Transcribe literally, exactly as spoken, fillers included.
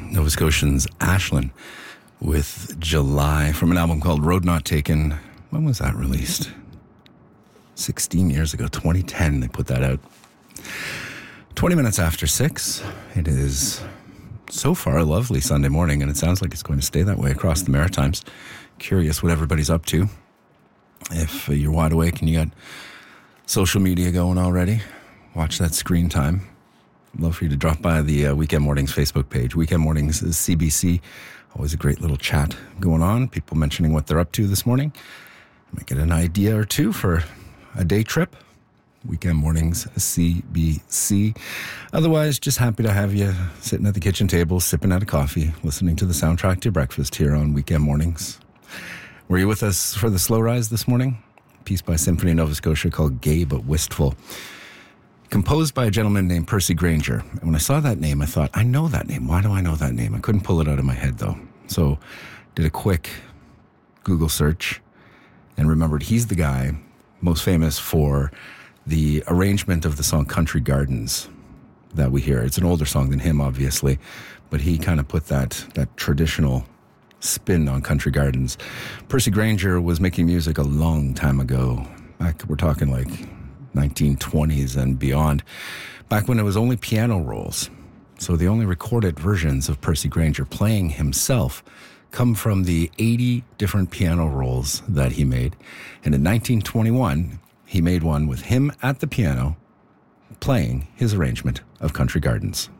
Nova Scotians Ashlyn with July from an album called Road Not Taken. When was that released? sixteen years ago, twenty ten, they put that out. twenty minutes after six. It is so far a lovely Sunday morning, and it sounds like it's going to stay that way across the Maritimes. Curious what everybody's up to. If you're wide awake and you got social media going already, watch that screen time. I'd love for you to drop by the uh, Weekend Mornings Facebook page. Weekend Mornings is C B C. Always a great little chat going on. People mentioning what they're up to this morning. Might get an idea or two for a day trip. Weekend Mornings C B C. Otherwise, just happy to have you sitting at the kitchen table, sipping out a coffee, listening to the soundtrack to your breakfast here on Weekend Mornings. Were you with us for the slow rise this morning? A piece by Symphony Nova Scotia called Gay But Wistful. Composed by a gentleman named Percy Grainger. And when I saw that name, I thought, I know that name. Why do I know that name? I couldn't pull it out of my head, though. So did a quick Google search and remembered he's the guy most famous for the arrangement of the song Country Gardens that we hear. It's an older song than him, obviously, but he kind of put that that traditional spin on Country Gardens. Percy Grainger was making music a long time ago. Back, we're talking like nineteen twenties and beyond, back when it was only piano rolls. So the only recorded versions of Percy Grainger playing himself come from the eighty different piano rolls that he made. And in nineteen twenty-one, he made one with him at the piano playing his arrangement of Country Gardens.